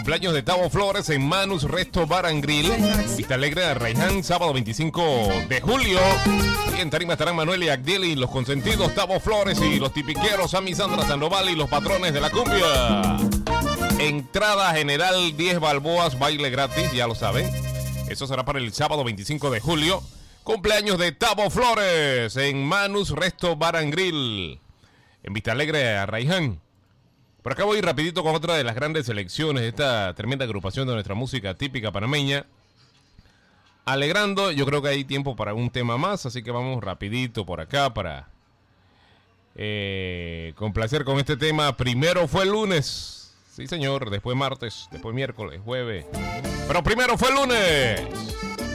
Cumpleaños de Tavo Flores en Manus Resto Bar and Grill, Vista Alegre de Raiján, sábado 25 de julio. Y en tarima estarán Manuel y Agdiel y los consentidos Tavo Flores y los tipiqueros Sammy Sandra Sandoval y los patrones de la cumbia. Entrada general 10 balboas, baile gratis, ya lo saben. Eso será para el sábado 25 de julio. Cumpleaños de Tavo Flores en Manus Resto Bar and Grill, en Vista Alegre de Raiján. Por acá voy rapidito con otra de las grandes selecciones de esta tremenda agrupación de nuestra música típica panameña. Alegrando, yo creo que hay tiempo para un tema más, así que vamos rapidito por acá para complacer con este tema. Primero fue el lunes, sí señor, después martes, después miércoles, jueves, pero primero fue el lunes.